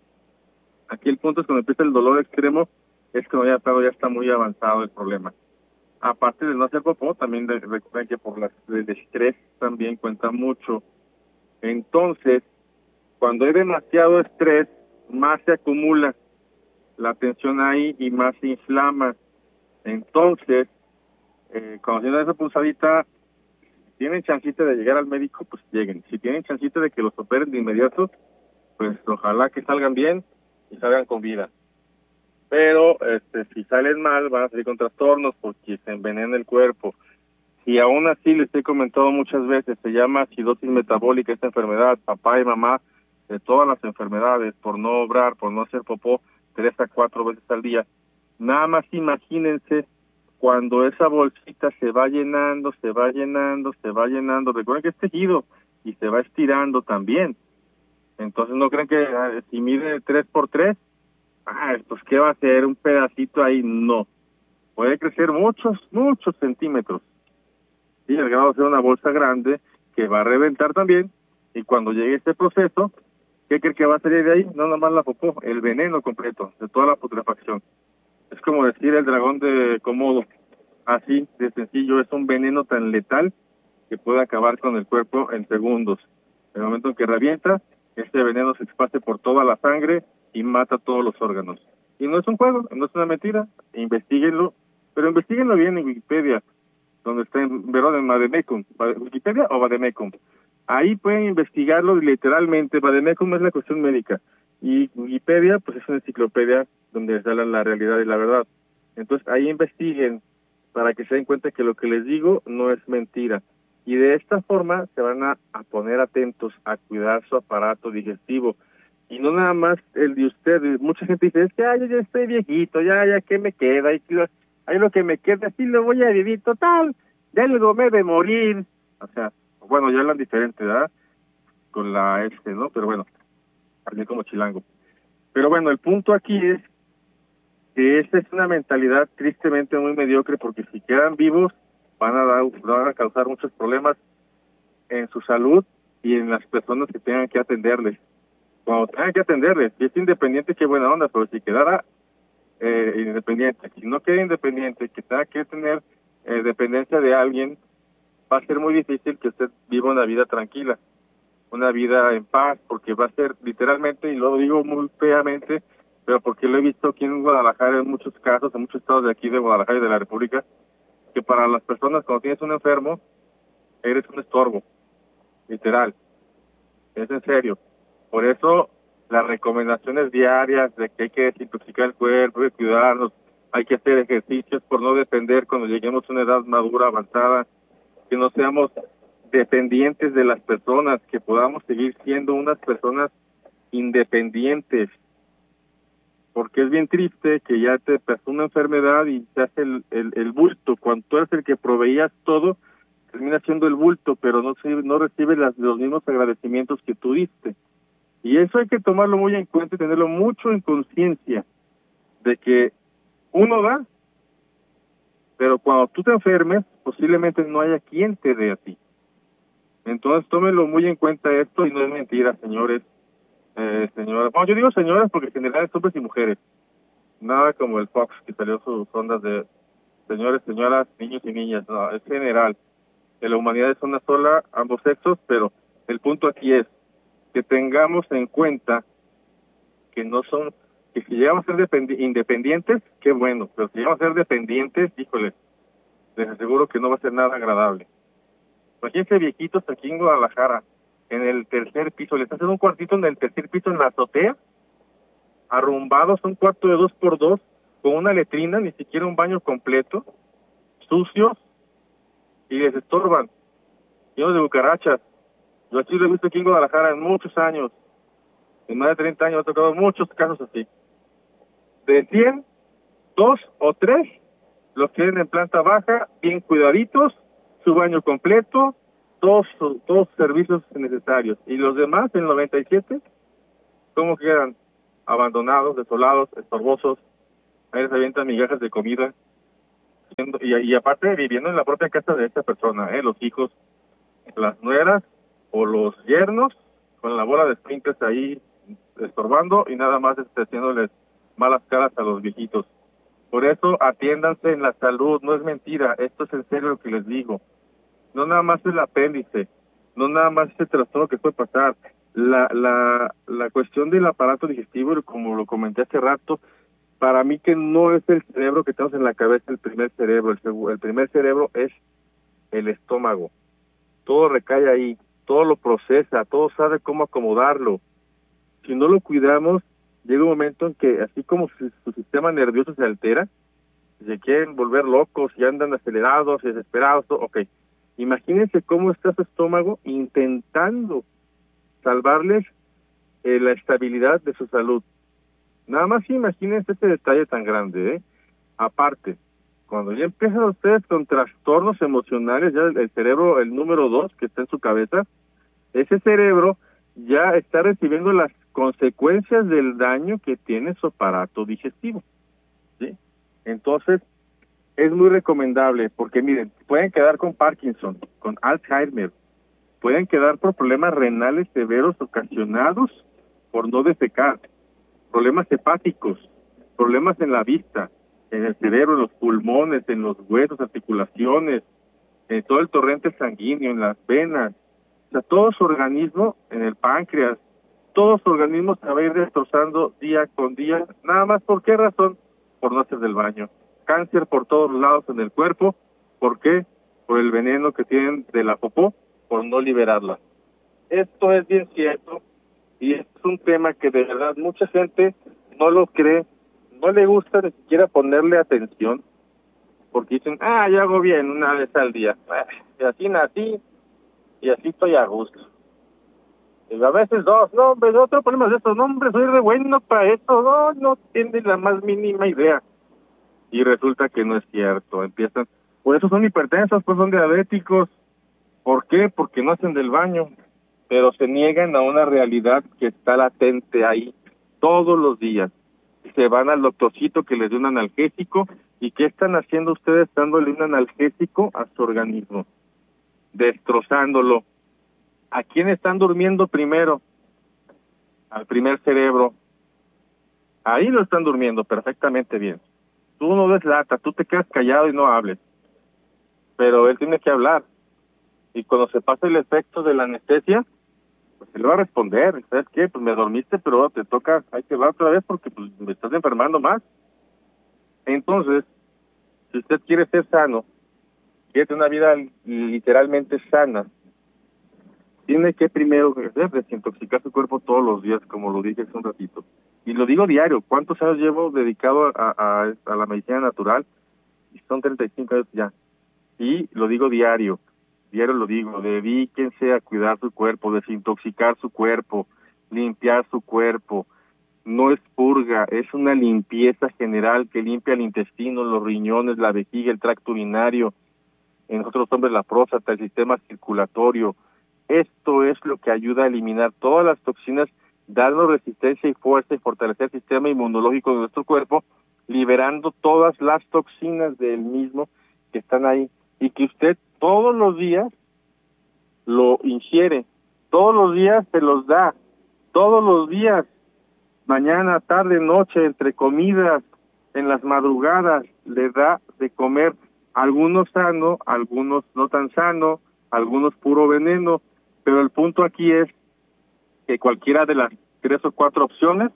Aquí el punto es cuando empieza el dolor extremo, es que ya está muy avanzado el problema. Aparte de no hacer popó, también recuerden que por el estrés también cuenta mucho. Entonces, cuando hay demasiado estrés, más se acumula la tensión ahí y más se inflama. Entonces, cuando tienen esa punzadita, si tienen chancita de llegar al médico, pues lleguen. Si tienen chancita de que los operen de inmediato, pues ojalá que salgan bien y salgan con vida. Pero si salen mal, van a salir con trastornos porque se envenena el cuerpo. Y aún así, les he comentado muchas veces, se llama acidosis metabólica esta enfermedad, papá y mamá de todas las enfermedades, por no obrar, por no hacer popó 3 a 4 veces al día. Nada más imagínense cuando esa bolsita se va llenando, se va llenando, se va llenando. Recuerden que es tejido y se va estirando también. Entonces no creen que si mide 3x3, pues ¿qué va a hacer? Un pedacito ahí, no. Puede crecer muchos centímetros. Y el grado de ser una bolsa grande que va a reventar también. Y cuando llegue este proceso, ¿qué cree que va a salir de ahí? No nomás la popó, el veneno completo, de toda la putrefacción. Es como decir el dragón de Komodo. Así de sencillo, es un veneno tan letal que puede acabar con el cuerpo en segundos. En el momento en que revienta, este veneno se expande por toda la sangre y mata todos los órganos. Y no es un juego, no es una mentira, investíguenlo, pero investíguenlo bien en Wikipedia, donde está en Vademecum, Wikipedia o Vademecum. Ahí pueden investigarlo literalmente. Vademecum es la cuestión médica y Wikipedia pues es una enciclopedia donde sale la realidad y la verdad. Entonces ahí investiguen para que se den cuenta que lo que les digo no es mentira. Y de esta forma se van a poner atentos a cuidar su aparato digestivo. Y no nada más el de ustedes. Mucha gente dice, es que yo ya estoy viejito, ya ¿qué me queda? Ahí lo que me queda, sí lo voy a vivir, total, ya luego me de morir. O sea, bueno, ya hablan diferente, ¿verdad? Con la ¿no? Pero bueno, hablé como chilango. Pero bueno, el punto aquí es que esta es una mentalidad tristemente muy mediocre, porque si quedan vivos van a causar muchos problemas en su salud y en las personas que tengan que atenderles. Cuando tengan que atenderles, si es independiente, qué buena onda, pero si quedara independiente, si no queda independiente, que tenga que tener dependencia de alguien, va a ser muy difícil que usted viva una vida tranquila, una vida en paz, porque va a ser literalmente, y lo digo muy feamente, pero porque lo he visto aquí en Guadalajara en muchos casos, en muchos estados de aquí de Guadalajara y de la República, que para las personas cuando tienes un enfermo, eres un estorbo, literal, es en serio. Por eso las recomendaciones diarias de que hay que desintoxicar el cuerpo, de cuidarnos, hay que hacer ejercicios por no depender cuando lleguemos a una edad madura, avanzada, que no seamos dependientes de las personas, que podamos seguir siendo unas personas independientes, porque es bien triste que ya te pasó una enfermedad y te hace el bulto. Cuando tú eres el que proveías todo, termina siendo el bulto, pero no recibes los mismos agradecimientos que tú diste. Y eso hay que tomarlo muy en cuenta y tenerlo mucho en conciencia, de que uno da, pero cuando tú te enfermes, posiblemente no haya quien te dé a ti. Entonces tómenlo muy en cuenta esto, y no es mentira, señores, señoras. Bueno, yo digo señoras porque en general es hombres y mujeres. Nada como el Fox que salió sus ondas de señores, señoras, niños y niñas. No, es general. De la humanidad es una sola, ambos sexos, pero el punto aquí es que tengamos en cuenta que no son, que si llegamos a ser independientes, qué bueno, pero si llegamos a ser dependientes, híjole, les aseguro que no va a ser nada agradable. Imagínense viejitos aquí en Guadalajara, en el tercer piso, les hacen un cuartito en el tercer piso en la azotea, arrumbados, un cuarto de 2x2, con una letrina, ni siquiera un baño completo, sucios, y les estorban, llenos de cucarachas. Yo aquí lo he visto aquí en Guadalajara en muchos años, en más de 30 años, he tocado muchos casos así. De 100, 2 o 3 los tienen en planta baja, bien cuidaditos, su baño completo, todos servicios necesarios. Y los demás, el 97, ¿cómo quedan? Abandonados, desolados, estorbosos, ahí les avientan migajas de comida, y aparte viviendo en la propia casa de esta persona, los hijos, las nueras o los yernos, con la bola de esprinkles ahí estorbando y nada más haciéndoles malas caras a los viejitos. Por eso atiéndanse en la salud, no es mentira, esto es en serio lo que les digo. No nada más es el apéndice, no nada más es el trastorno que puede pasar. La cuestión del aparato digestivo, como lo comenté hace rato, para mí que no es el cerebro que tenemos en la cabeza el primer cerebro, el primer cerebro es el estómago. Todo recae ahí, todo lo procesa, todo sabe cómo acomodarlo. Si no lo cuidamos, llega un momento en que, así como su sistema nervioso se altera, se quieren volver locos y andan acelerados y desesperados, ok. Imagínense cómo está su estómago intentando salvarles la estabilidad de su salud. Nada más imagínense este detalle tan grande, Aparte, cuando ya empiezan ustedes con trastornos emocionales, ya el cerebro, el número 2 que está en su cabeza, ese cerebro ya está recibiendo las consecuencias del daño que tiene su aparato digestivo, ¿sí? Entonces, es muy recomendable, porque miren, pueden quedar con Parkinson, con Alzheimer, pueden quedar por problemas renales severos ocasionados por no defecar, problemas hepáticos, problemas en la vista, en el cerebro, en los pulmones, en los huesos, articulaciones, en todo el torrente sanguíneo, en las venas, o sea, todo su organismo, en el páncreas, todo su organismo se va a ir destrozando día con día, nada más, ¿por qué razón? Por no hacer del baño. Cáncer por todos lados en el cuerpo, ¿por qué? Por el veneno que tienen de la popó, por no liberarla. Esto es bien cierto, y es un tema que de verdad mucha gente no lo cree, no le gusta ni siquiera ponerle atención, porque dicen, yo hago bien una vez al día, y así nací, y así estoy a gusto. Y a veces 2, no hombre, no tengo problemas de esto, no hombre, soy re bueno para esto, no tienen la más mínima idea. Y resulta que no es cierto, empiezan, por eso son hipertensos, pues son diabéticos. ¿Por qué? Porque no hacen del baño, pero se niegan a una realidad que está latente ahí todos los días. Se van al doctorcito que les dé un analgésico, ¿y qué están haciendo ustedes dándole un analgésico a su organismo? Destrozándolo. ¿A quién están durmiendo primero? Al primer cerebro. Ahí lo están durmiendo perfectamente bien. Tú no des lata, tú te quedas callado y no hables. Pero él tiene que hablar. Y cuando se pasa el efecto de la anestesia, pues se le va a responder. ¿Sabes qué? Pues me dormiste, pero te toca, hay que va otra vez porque pues, me estás enfermando más. Entonces, si usted quiere ser sano, quiere tener una vida literalmente sana, tiene que primero desintoxicar su cuerpo todos los días, como lo dije hace un ratito. Y lo digo diario. ¿Cuántos años llevo dedicado a la medicina natural? Y son 35 años ya. Y lo digo diario lo digo, dedíquense a cuidar su cuerpo, desintoxicar su cuerpo, limpiar su cuerpo. No es purga, es una limpieza general que limpia el intestino, los riñones, la vejiga, el tracto urinario, en nosotros hombres la próstata, el sistema circulatorio. Esto es lo que ayuda a eliminar todas las toxinas, darnos resistencia y fuerza y fortalecer el sistema inmunológico de nuestro cuerpo, liberando todas las toxinas del mismo que están ahí, y que usted todos los días lo ingiere, todos los días se los da, todos los días, mañana, tarde, noche, entre comidas, en las madrugadas, le da de comer, algunos sano, algunos no tan sano, algunos puro veneno, pero el punto aquí es que cualquiera de las 3 o 4 opciones,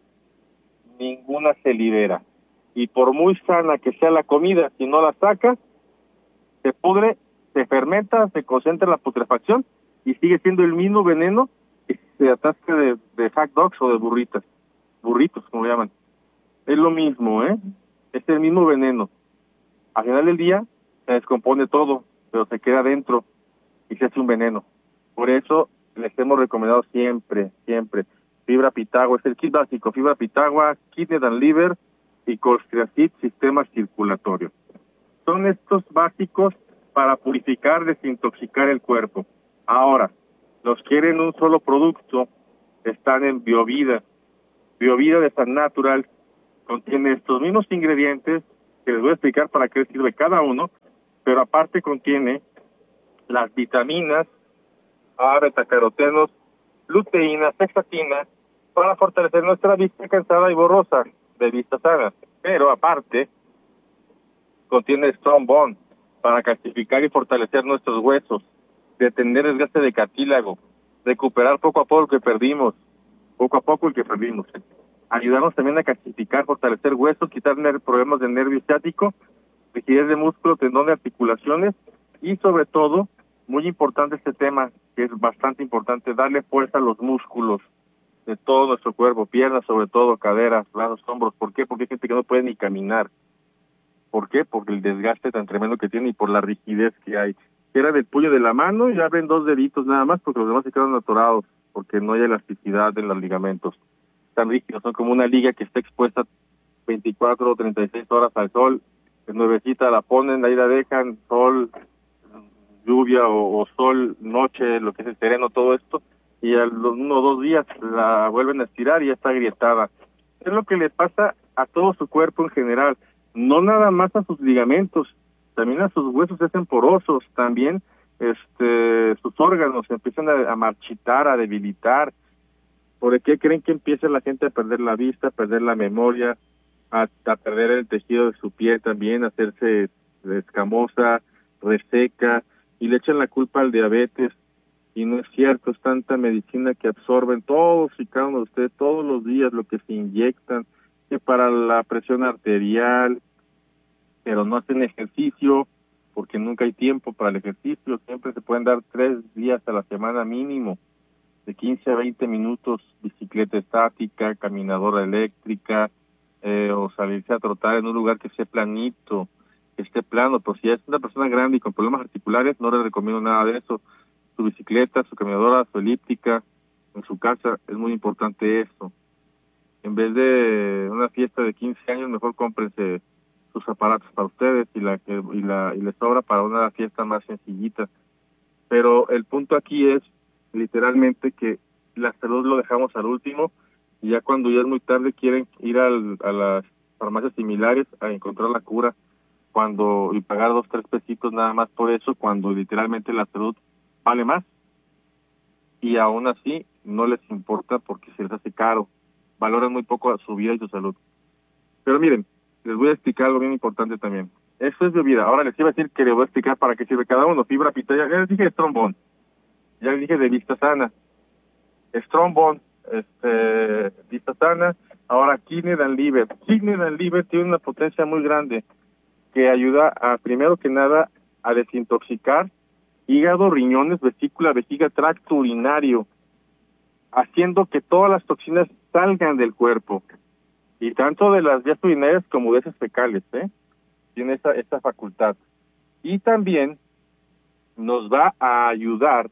ninguna se libera. Y por muy sana que sea la comida, si no la saca, se pudre, se fermenta, se concentra la putrefacción y sigue siendo el mismo veneno que se atasca de hot dogs o de burritos, como llaman. Es lo mismo, es el mismo veneno. Al final del día se descompone todo, pero se queda dentro y se hace un veneno. Por eso les hemos recomendado siempre Fibra Pitagua, es el kit básico, Fibra Pitagua, Kidney and Liver y Colstriacid, sistema circulatorio. Son estos básicos para purificar, desintoxicar el cuerpo. Ahora, los quieren un solo producto, están en Biovida. Biovida de San Natural contiene estos mismos ingredientes, que les voy a explicar para qué sirve cada uno, pero aparte contiene las vitaminas, betacarotenos, luteína, zeaxantina, para fortalecer nuestra vista cansada y borrosa de vista sana. Pero aparte, contiene Strong Bone, para calcificar y fortalecer nuestros huesos, detener el desgaste de cartílago, recuperar poco a poco el que perdimos, ayudarnos también a calcificar, fortalecer huesos, quitar problemas del nervio ciático, rigidez de músculo, tendón de articulaciones y sobre todo, muy importante este tema, que es bastante importante, darle fuerza a los músculos de todo nuestro cuerpo, piernas sobre todo, caderas, brazos, hombros. ¿Por qué? Porque hay gente que no puede ni caminar. ¿Por qué? Porque el desgaste tan tremendo que tiene y por la rigidez que hay. Era del puño de la mano y abren 2 deditos nada más porque los demás se quedan atorados, porque no hay elasticidad en los ligamentos. Están rígidos, son como una liga que está expuesta 24 o 36 horas al sol, es nuevecita, la ponen, ahí la dejan, sol, lluvia o sol, noche, lo que es el sereno, todo esto, y a los 1 o 2 días la vuelven a estirar y ya está agrietada. Es lo que les pasa a todo su cuerpo en general, no nada más a sus ligamentos, también a sus huesos se hacen porosos, también sus órganos se empiezan a marchitar, a debilitar. ¿Por qué creen que empieza la gente a perder la vista, a perder la memoria, a perder el tejido de su piel también, a hacerse escamosa, reseca, y le echan la culpa al diabetes? Y no es cierto, es tanta medicina que absorben todos y cada uno de ustedes todos los días, lo que se inyectan, que para la presión arterial, pero no hacen ejercicio, porque nunca hay tiempo para el ejercicio. Siempre se pueden dar 3 días a la semana mínimo, de 15 a 20 minutos, bicicleta estática, caminadora eléctrica, o salirse a trotar en un lugar que esté planito, que esté plano. Pero si es una persona grande y con problemas articulares, no le recomiendo nada de eso. Su bicicleta, su caminadora, su elíptica, en su casa, es muy importante eso. En vez de una fiesta de 15 años, mejor cómprense sus aparatos para ustedes y les sobra para una fiesta más sencillita. Pero el punto aquí es literalmente que la salud lo dejamos al último y ya cuando ya es muy tarde quieren ir a las farmacias similares a encontrar la cura y pagar 2-3 pesitos nada más por eso, cuando literalmente la salud vale más y aún así no les importa porque se les hace caro, valoran muy poco a su vida y su salud. Pero miren, les voy a explicar algo bien importante también. Eso es Biovida. Ahora les iba a decir que les voy a explicar para qué sirve cada uno. Fibra Pitagua, ya les dije de Strong Bone, ya les dije de Vista Sana, Strong Bone, Vista Sana. Ahora Kidney and Liver. Kidney and Liver tiene una potencia muy grande que ayuda a, primero que nada, a desintoxicar hígado, riñones, vesícula, vejiga, tracto urinario, haciendo que todas las toxinas salgan del cuerpo, y tanto de las vías urinarias como de esas fecales, tiene esta facultad. Y también nos va a ayudar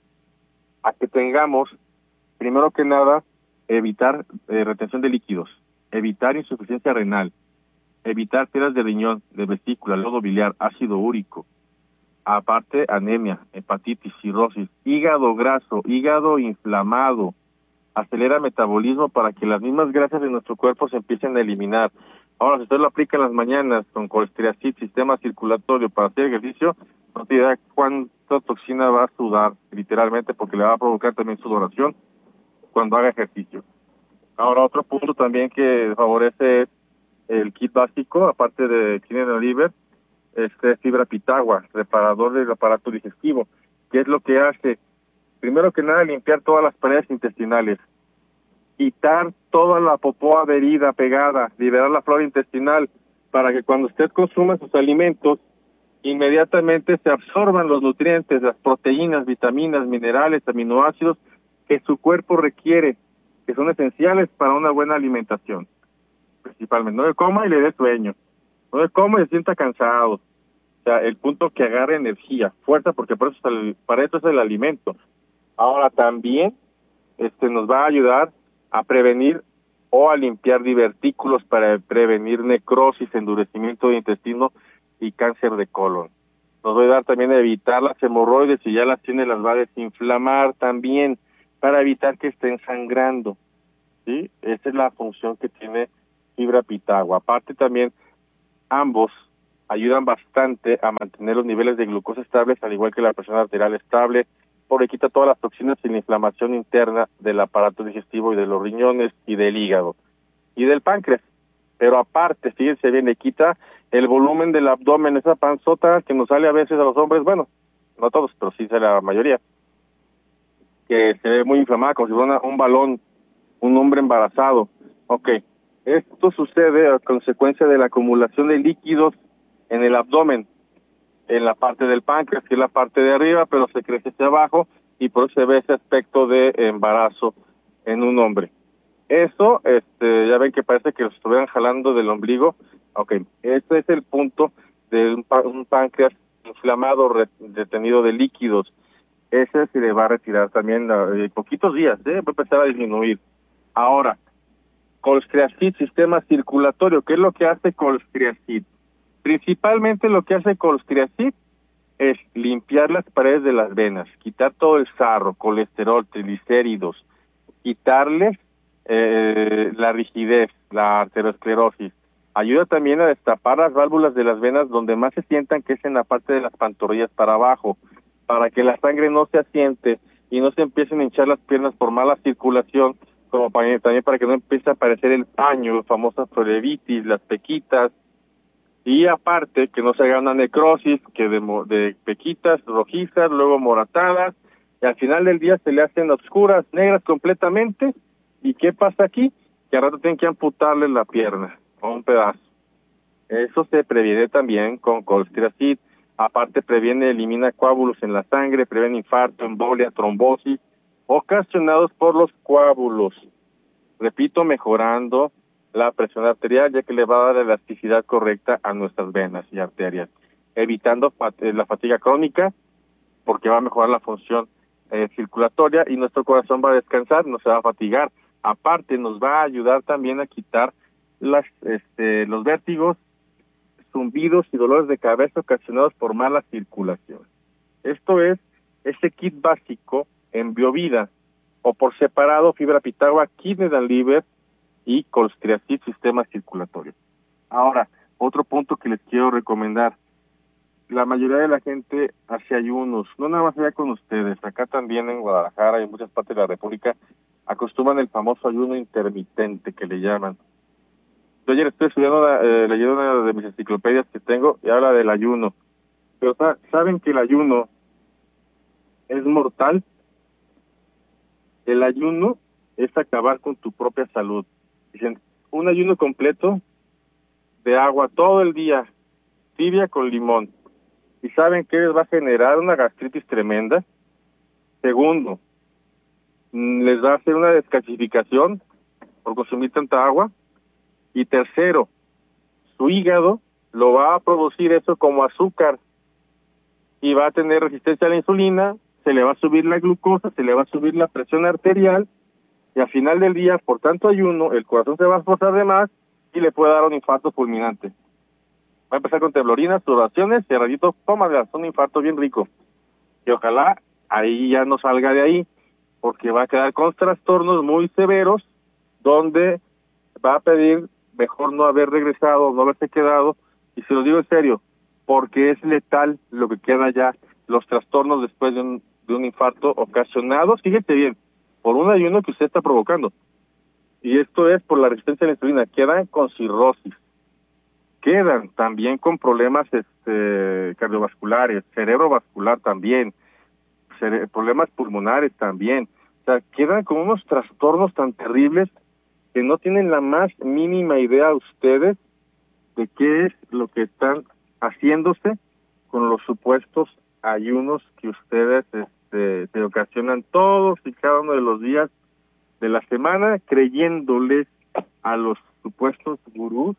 a que tengamos, primero que nada, evitar retención de líquidos, evitar insuficiencia renal, evitar piedras de riñón, de vesícula, lodo biliar, ácido úrico, aparte anemia, hepatitis, cirrosis, hígado graso, hígado inflamado, acelera metabolismo para que las mismas grasas de nuestro cuerpo se empiecen a eliminar. Ahora, si usted lo aplica en las mañanas con Colstriacid, sistema circulatorio, para hacer ejercicio, no tiene idea cuánta toxina va a sudar, literalmente, porque le va a provocar también sudoración cuando haga ejercicio. Ahora, otro punto también que favorece es el kit básico, aparte de Kidney and Liver, Fibra Pitagua, reparador del aparato digestivo. ¿Qué es lo que hace? Primero que nada, limpiar todas las paredes intestinales, quitar toda la popó adherida, pegada, liberar la flora intestinal, para que cuando usted consuma sus alimentos, inmediatamente se absorban los nutrientes, las proteínas, vitaminas, minerales, aminoácidos que su cuerpo requiere, que son esenciales para una buena alimentación. Principalmente, no le coma y le dé sueño, no le coma y se sienta cansado. O sea, el punto que agarre energía, fuerza, porque por eso para eso es el alimento. Ahora también nos va a ayudar a prevenir o a limpiar divertículos para prevenir necrosis, endurecimiento de intestino y cáncer de colon. Nos va a ayudar también a evitar las hemorroides, si ya las tiene las va a desinflamar también, para evitar que estén sangrando, ¿sí? Esa es la función que tiene fibra pitagua. Aparte también, ambos ayudan bastante a mantener los niveles de glucosa estables, al igual que la presión arterial estable, porque quita todas las toxinas y la inflamación interna del aparato digestivo y de los riñones y del hígado y del páncreas. Pero aparte, fíjense bien, le quita el volumen del abdomen, esa panzota que nos sale a veces a los hombres, bueno, no todos, pero sí sale a la mayoría, que se ve muy inflamada, como si fuera un balón, un hombre embarazado. Ok, esto sucede a consecuencia de la acumulación de líquidos en el abdomen, en la parte del páncreas, que es la parte de arriba, pero se crece hacia abajo, y por eso se ve ese aspecto de embarazo en un hombre. Eso, ya ven que parece que los estuvieran jalando del ombligo. Ok, este es el punto de un páncreas inflamado, retenido de líquidos. Ese se le va a retirar también en poquitos días, va a empezar a disminuir. Ahora, colchicid, sistema circulatorio. ¿Qué es lo que hace colchicid? Principalmente lo que hace colchicid es limpiar las paredes de las venas, quitar todo el sarro, colesterol, triglicéridos, quitarles la rigidez, la arteriosclerosis. Ayuda también a destapar las válvulas de las venas donde más se sientan, que es en la parte de las pantorrillas para abajo, para que la sangre no se asiente y no se empiecen a hinchar las piernas por mala circulación, como también para que no empiece a aparecer el paño, famosa pleuritis, las pequitas, y aparte que no se haga una necrosis que de pequitas rojizas, luego moratadas, y al final del día se le hacen oscuras, negras completamente. ¿Y qué pasa aquí? Que al rato tienen que amputarle la pierna o un pedazo. Eso se previene también con colchicid. Aparte previene, elimina coágulos en la sangre, previene infarto, embolia, trombosis, ocasionados por los coágulos. Repito, mejorando la presión arterial, ya que le va a dar la elasticidad correcta a nuestras venas y arterias, evitando la fatiga crónica, porque va a mejorar la función circulatoria y nuestro corazón va a descansar, no se va a fatigar. Aparte, nos va a ayudar también a quitar los vértigos, zumbidos y dolores de cabeza ocasionados por mala circulación. Esto es ese kit básico en Biovida, o por separado, fibra pitagua, kidney and liver y colchicid, sistema circulatorio. Ahora, otro punto que les quiero recomendar. La mayoría de la gente hace ayunos, no nada más allá con ustedes, acá también en Guadalajara y en muchas partes de la República acostumbran el famoso ayuno intermitente que le llaman. Yo ayer estoy leyendo una de mis enciclopedias que tengo y habla del ayuno. Pero ¿saben que el ayuno es mortal? El ayuno es acabar con tu propia salud. Dicen, un ayuno completo de agua todo el día, tibia con limón. ¿Y saben qué les va a generar? Una gastritis tremenda. Segundo, les va a hacer una descalcificación por consumir tanta agua. Y tercero, su hígado lo va a producir eso como azúcar y va a tener resistencia a la insulina, se le va a subir la glucosa, se le va a subir la presión arterial y al final del día, por tanto ayuno, el corazón se va a esforzar de más y le puede dar un infarto fulminante. Va a empezar con temblorinas, sudoraciones y al ratito, tómala, un infarto bien rico. Y ojalá ahí ya no salga de ahí, porque va a quedar con trastornos muy severos donde va a pedir mejor no haber regresado, no haberse quedado, y se lo digo en serio, porque es letal lo que queda ya, los trastornos después de un infarto ocasionados, fíjate bien, por un ayuno que usted está provocando. Y esto es por la resistencia a la insulina, quedan con cirrosis, quedan también con problemas cardiovasculares, cerebrovascular también, problemas pulmonares también, o sea, quedan con unos trastornos tan terribles que no tienen la más mínima idea ustedes de qué es lo que están haciéndose con los supuestos ayunos que ustedes se ocasionan todos y cada uno de los días de la semana, creyéndoles a los supuestos gurús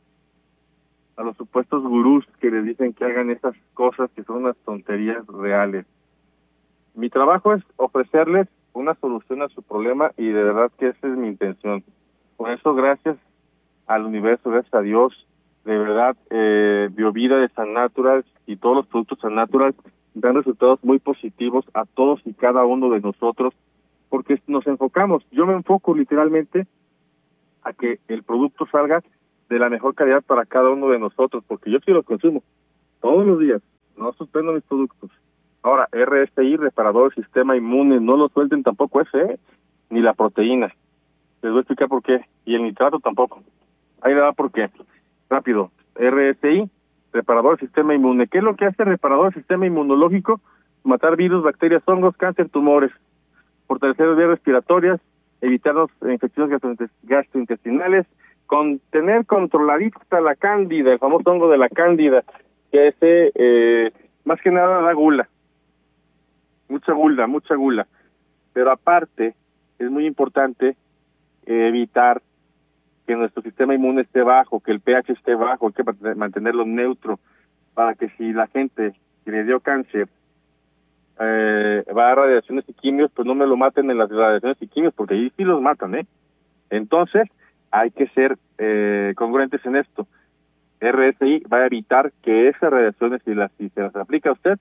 que les dicen que hagan esas cosas que son unas tonterías reales. Mi trabajo es ofrecerles una solución a su problema y de verdad que esa es mi intención. Por eso, gracias al universo, gracias a Dios, de verdad, Biovida de San Natural y todos los productos San Natural dan resultados muy positivos a todos y cada uno de nosotros, porque nos enfocamos, yo me enfoco literalmente a que el producto salga de la mejor calidad para cada uno de nosotros, porque yo sí los consumo todos los días, no suspendo mis productos. Ahora, RSI, reparador del sistema inmune, no lo suelten tampoco ese, ni la proteína. Les voy a explicar por qué, y el nitrato tampoco. Ahí le va por qué. Rápido, RSI, reparador del sistema inmune. ¿Qué es lo que hace el reparador del sistema inmunológico? Matar virus, bacterias, hongos, cáncer, tumores, fortalecer las vías respiratorias, evitarnos infecciones gastrointestinales, tener controladita la cándida, el famoso hongo de la cándida, que ese más que nada da gula, mucha gula, pero aparte es muy importante evitar que nuestro sistema inmune esté bajo, que el pH esté bajo, hay que mantenerlo neutro, para que si la gente que le dio cáncer va a radiaciones y quimios, pues no me lo maten en las radiaciones y quimios, porque ahí sí los matan, Entonces, hay que ser congruentes en esto. RSI va a evitar que esas radiaciones, si se las aplica a usted,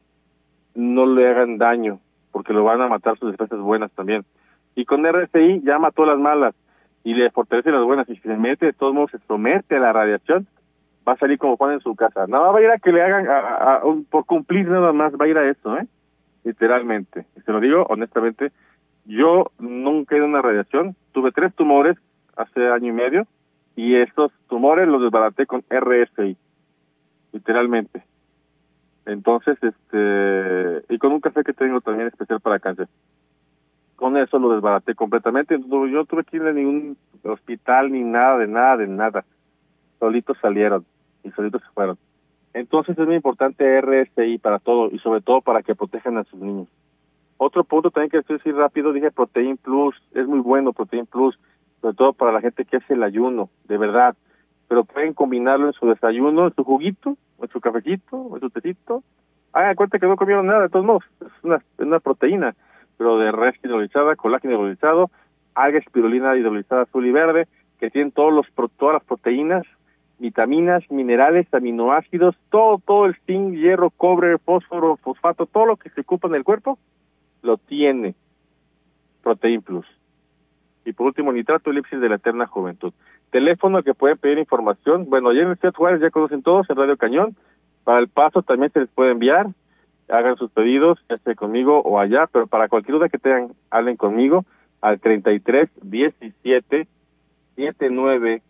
no le hagan daño, porque lo van a matar sus defensas buenas también. Y con RSI ya mató las malas, y le fortalece las buenas, y si se mete, de todos modos se somete a la radiación, va a salir como Juan en su casa. No va a ir a que le hagan, por cumplir nada más, va a ir a eso, literalmente. Y se lo digo honestamente, yo nunca he ido a una radiación, tuve 3 tumores hace año y medio, y estos tumores los desbaraté con RSI, literalmente. Entonces, y con un café que tengo también especial para cáncer. Con eso lo desbaraté completamente. Yo no tuve que ir a ningún hospital ni nada. Solitos salieron y solitos se fueron. Entonces es muy importante RSI para todo y sobre todo para que protejan a sus niños. Otro punto también que decir rápido, dije Protein Plus, es muy bueno Protein Plus, sobre todo para la gente que hace el ayuno, de verdad. Pero pueden combinarlo en su desayuno, en su juguito, en su cafecito, en su tecito. Hagan cuenta que no comieron nada, de todos modos, es una proteína, pero de res hidrolizada, colágeno hidrolizado, alga espirulina hidrolizada azul y verde, que tienen todas las proteínas, vitaminas, minerales, aminoácidos, todo el zinc, hierro, cobre, fósforo, fosfato, todo lo que se ocupa en el cuerpo, lo tiene Protein Plus. Y por último, nitrato elipsis de la eterna juventud. Teléfono que pueden pedir información. Bueno, allá en el Ciudad Juárez ya conocen todos, en Radio Cañón. Para El Paso también se les puede enviar. Hagan sus pedidos, ya sea conmigo o allá, pero para cualquier duda que tengan, hablen conmigo al 33 17 79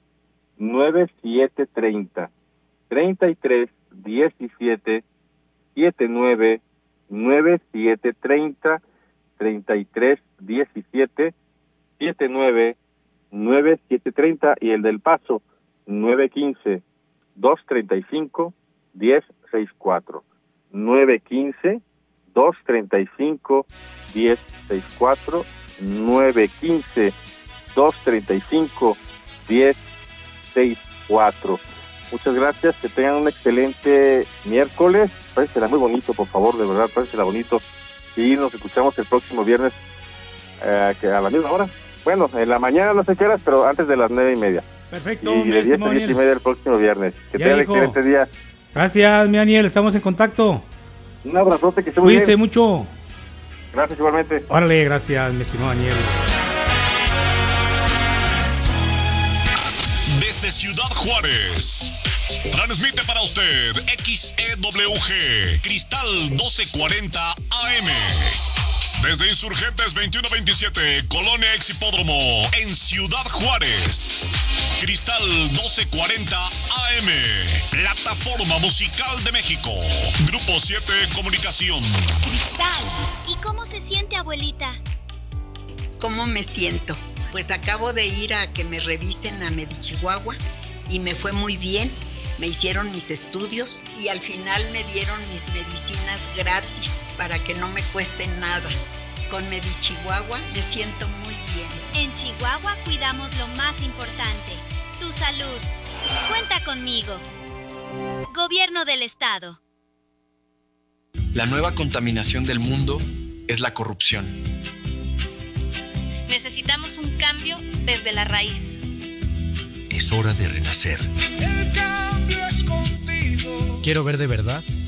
9730. 33 17 79 9730. 33 17 79 9730 y el del Paso 915 235 1064. 915 235 1064. 915 235 1064. Muchas gracias, que tengan un excelente miércoles. Pásensela muy bonito, por favor, de verdad, pásensela bonito. Y nos escuchamos el próximo viernes que a la misma hora. Bueno, en la mañana no sé qué horas, pero antes de las 9:30. Perfecto, y de 10 a 10:30 el próximo viernes. Que tengan un excelente día. Gracias, mi Daniel, estamos en contacto. Un abrazote, que se muy bien. Cuídense mucho. Gracias igualmente. Órale, gracias, mi estimado Daniel. Desde Ciudad Juárez, transmite para usted XEWG Cristal 1240 AM. Desde Insurgentes 2127, Colonia Exhipódromo, en Ciudad Juárez. Cristal 1240 AM, Plataforma Musical de México. Grupo 7 Comunicación. Cristal, ¿y cómo se siente, abuelita? ¿Cómo me siento? Pues acabo de ir a que me revisen a Medichihuahua y me fue muy bien. me hicieron mis estudios y al final me dieron mis medicinas gratis para que no me cueste nada. Con Medichihuahua me siento muy bien. En Chihuahua cuidamos lo más importante, tu salud. Cuenta conmigo. Gobierno del Estado. La nueva contaminación del mundo es la corrupción. Necesitamos un cambio desde la raíz. Es hora de renacer. El cambio es contigo. Quiero ver de verdad